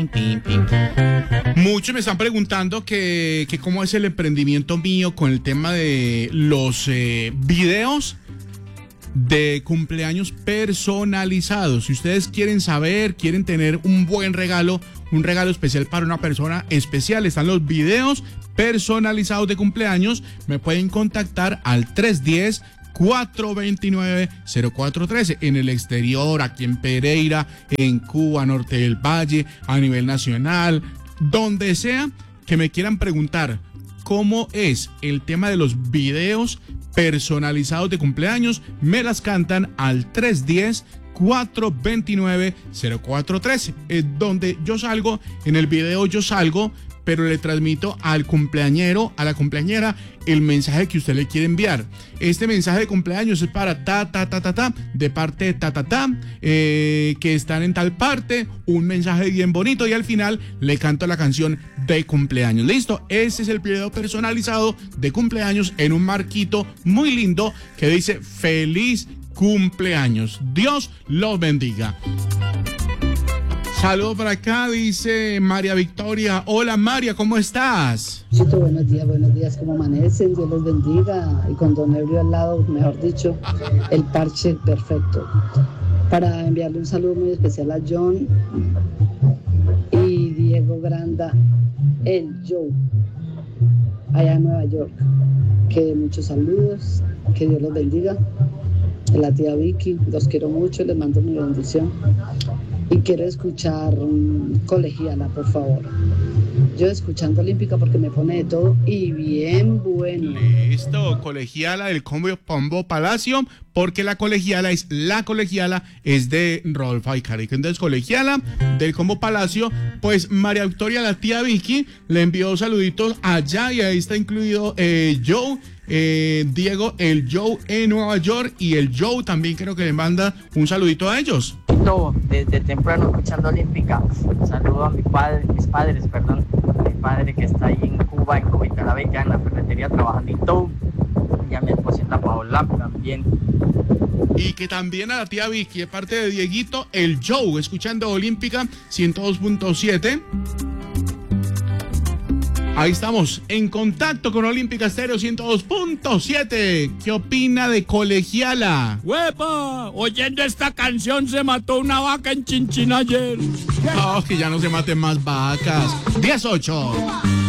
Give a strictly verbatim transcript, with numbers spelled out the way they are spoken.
Muchos me están preguntando que, que cómo es el emprendimiento mío con el tema de los eh, videos de cumpleaños personalizados. Si ustedes quieren saber, quieren tener un buen regalo, un regalo especial para una persona especial, están los videos personalizados de cumpleaños. Me pueden contactar al tres uno cero, cuatro dos nueve, cero cuatro uno tres en el exterior, aquí en Pereira, en Cuba, Norte del Valle, a nivel nacional, donde sea que me quieran preguntar cómo es el tema de los videos personalizados de cumpleaños, me las cantan al tres uno cero, cuatro dos nueve, cero cuatro uno tres, eh, donde yo salgo, en el video yo salgo, pero le transmito al cumpleañero, a la cumpleañera, el mensaje que usted le quiere enviar. Este mensaje de cumpleaños es para ta, ta, ta, ta, ta, de parte de ta, ta, ta, eh, que están en tal parte, un mensaje bien bonito y al final le canto la canción de cumpleaños. ¿Listo? Ese es el video personalizado de cumpleaños en un marquito muy lindo que dice feliz cumpleaños. Dios los bendiga. Saludos por acá, dice María Victoria. Hola María, ¿cómo estás? Chito, buenos días, buenos días, ¿cómo amanecen? Dios los bendiga. Y con Don Ebrio al lado, mejor dicho, el parche perfecto. Para enviarle un saludo muy especial a John y Diego Granda, el Joe, allá en Nueva York. Que muchos saludos, que Dios los bendiga. La tía Vicky, los quiero mucho, les mando mi bendición. Y quiero escuchar um, Colegiala, por favor. Yo escuchando Olímpica porque me pone de todo y bien bueno. Listo, Colegiala del Combo Pombo Palacio, porque la Colegiala es la Colegiala, es de Rodolfo Aicarico. Entonces, Colegiala del Combo Palacio, pues María Victoria, la tía Vicky, le envió saluditos allá y ahí está incluido eh, Joe. Eh, Diego, el Joe en Nueva York y el Joe también creo que le manda un saludito a ellos. Desde temprano escuchando Olímpica, saludo a mi padre, mis padres, perdón, mi padre que está ahí en Cuba, en Cubicalabella, en la ferretería trabajando y todo, y a mi esposita Paola también. Y que también a la tía Vicky, de parte de Dieguito, el Joe, escuchando Olímpica ciento dos punto siete. Ahí estamos, en contacto con Olímpica Estéreo ciento dos punto siete. ¿Qué opina de Colegiala? ¡Huepa! Oyendo esta canción se mató una vaca en Chinchín ayer. No, que ya no se maten más vacas. diez ocho.